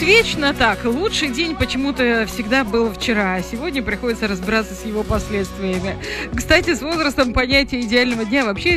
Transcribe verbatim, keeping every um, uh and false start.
вечно так. Лучший день почему-то всегда был вчера, а сегодня приходится разбираться с его последствиями. Кстати, с возрастом понятие идеального дня вообще